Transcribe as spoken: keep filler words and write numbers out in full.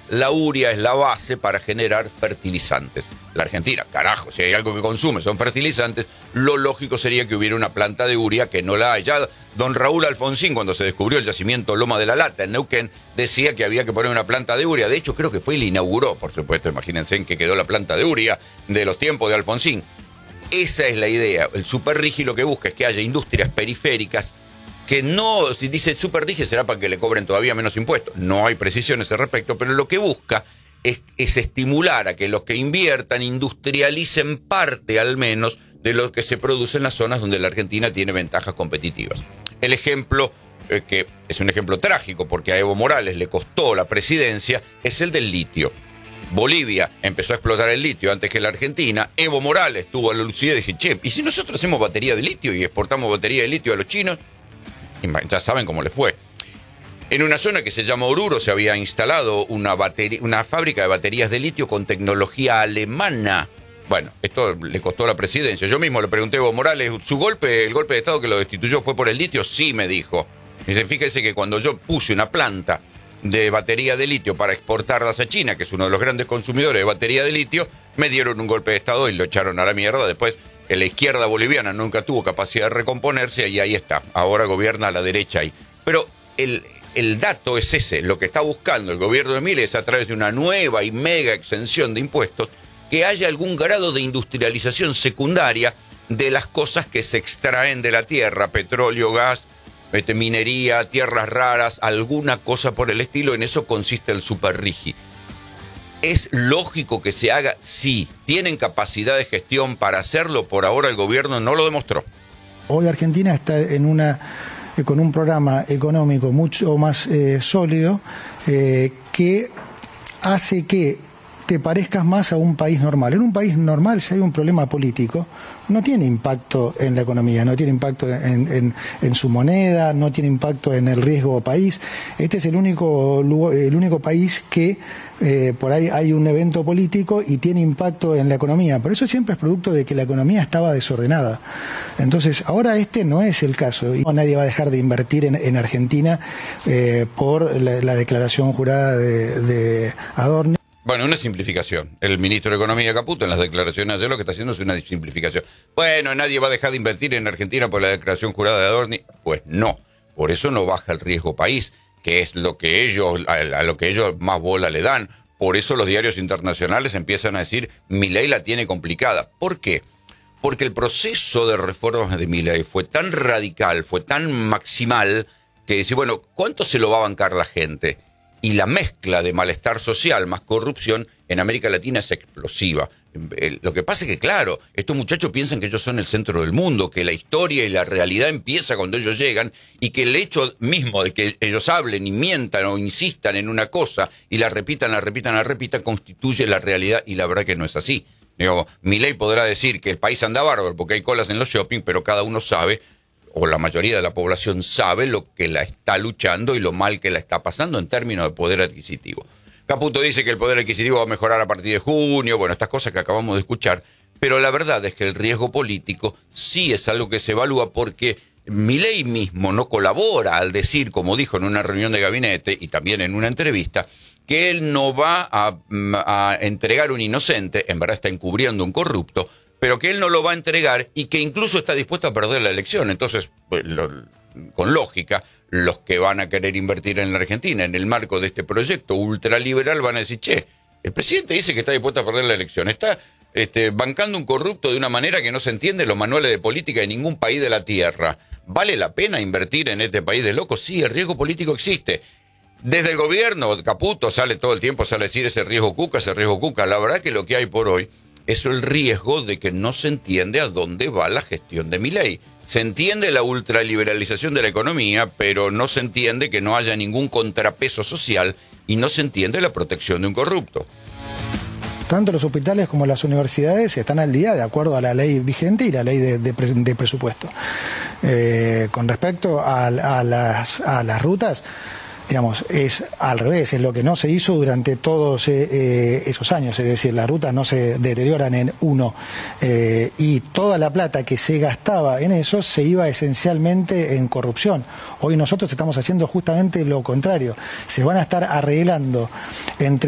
la urea es la base para generar fertilizantes. La Argentina, carajo, si hay algo que consume son fertilizantes, lo lógico sería que hubiera una planta de urea que no la hay. Ya don Raúl Alfonsín, cuando se descubrió el yacimiento Loma de la Lata en Neuquén, decía que había que poner una planta de urea. De hecho, creo que fue y la inauguró, por supuesto. Imagínense en qué quedó la planta de urea de los tiempos de Alfonsín. Esa es la idea. El Superrigi lo que busca es que haya industrias periféricas que no, si dice Superrigi será para que le cobren todavía menos impuestos. No hay precisiones al respecto, pero lo que busca es, es estimular a que los que inviertan industrialicen parte al menos de lo que se produce en las zonas donde la Argentina tiene ventajas competitivas. El ejemplo, eh, que es un ejemplo trágico porque a Evo Morales le costó la presidencia, es el del litio. Bolivia empezó a explotar el litio antes que la Argentina. Evo Morales tuvo la lucidez y dije, che, ¿y si nosotros hacemos batería de litio y exportamos batería de litio a los chinos? Ya saben cómo le fue. En una zona que se llama Oruro se había instalado una, batería, una fábrica de baterías de litio con tecnología alemana. Bueno, esto le costó la presidencia. Yo mismo le pregunté a Evo Morales, ¿su golpe, el golpe de Estado que lo destituyó fue por el litio? Sí, me dijo. Y dice, fíjese que cuando yo puse una planta de batería de litio para exportarlas a China, que es uno de los grandes consumidores de batería de litio, me dieron un golpe de Estado y lo echaron a la mierda. Después, que la izquierda boliviana nunca tuvo capacidad de recomponerse y ahí está. Ahora gobierna a la derecha ahí. Pero el, el dato es ese. Lo que está buscando el gobierno de Milei es a través de una nueva y mega exención de impuestos que haya algún grado de industrialización secundaria de las cosas que se extraen de la tierra, petróleo, gas, Este, minería, tierras raras, alguna cosa por el estilo. En eso consiste el Superrigi. ¿Es lógico que se haga? Sí. ¿Tienen capacidad de gestión para hacerlo? Por ahora el gobierno no lo demostró. Hoy Argentina está en una, eh, con un programa económico mucho más eh, sólido eh, que hace que te parezcas más a un país normal. En un país normal, si hay un problema político, no tiene impacto en la economía, no tiene impacto en, en, en su moneda, no tiene impacto en el riesgo país. Este es el único, el único país que eh, por ahí hay un evento político y tiene impacto en la economía. Pero eso siempre es producto de que la economía estaba desordenada. Entonces, ahora este no es el caso. Y nadie va a dejar de invertir en, en Argentina eh, por la, la declaración jurada de, de Adorni. Bueno, una simplificación. El ministro de Economía, Caputo, en las declaraciones ayer lo que está haciendo es una simplificación. Bueno, nadie va a dejar de invertir en Argentina por la declaración jurada de Adorni. Pues no. Por eso no baja el riesgo país, que es lo que ellos, a, a lo que ellos más bola le dan. Por eso los diarios internacionales empiezan a decir, Milei la tiene complicada. ¿Por qué? Porque el proceso de reformas de Milei fue tan radical, fue tan maximal, que dice, bueno, ¿cuánto se lo va a bancar la gente? Y la mezcla de malestar social más corrupción en América Latina es explosiva. Lo que pasa es que, claro, estos muchachos piensan que ellos son el centro del mundo, que la historia y la realidad empieza cuando ellos llegan y que el hecho mismo de que ellos hablen y mientan o insistan en una cosa y la repitan, la repitan, la repitan, constituye la realidad y la verdad que no es así. Digo, Milei podrá decir que el país anda bárbaro porque hay colas en los shopping, pero cada uno sabe, o la mayoría de la población sabe lo que la está luchando y lo mal que la está pasando en términos de poder adquisitivo. Caputo dice que el poder adquisitivo va a mejorar a partir de junio, bueno, estas cosas que acabamos de escuchar, pero la verdad es que el riesgo político sí es algo que se evalúa porque Milei mismo no colabora al decir, como dijo en una reunión de gabinete y también en una entrevista, que él no va a, a entregar un inocente, en verdad está encubriendo un corrupto, pero que él no lo va a entregar y que incluso está dispuesto a perder la elección. Entonces, pues, lo, con lógica, los que van a querer invertir en la Argentina en el marco de este proyecto ultraliberal van a decir, che, el presidente dice que está dispuesto a perder la elección, está este, bancando un corrupto de una manera que no se entiende en los manuales de política de ningún país de la Tierra. ¿Vale la pena invertir en este país de locos? Sí, el riesgo político existe. Desde el gobierno, Caputo sale todo el tiempo, sale a decir ese riesgo cuca, ese riesgo cuca. La verdad que lo que hay por hoy es el riesgo de que no se entiende a dónde va la gestión de Milei. Se entiende la ultraliberalización de la economía, pero no se entiende que no haya ningún contrapeso social y no se entiende la protección de un corrupto. Tanto los hospitales como las universidades están al día de acuerdo a la ley vigente y la ley de, de, de presupuesto. Eh, con respecto a, a, las, a las rutas, digamos, es al revés, es lo que no se hizo durante todos eh, esos años, es decir, las rutas no se deterioran en uno eh, y toda la plata que se gastaba en eso se iba esencialmente en corrupción. Hoy nosotros estamos haciendo justamente lo contrario, se van a estar arreglando entre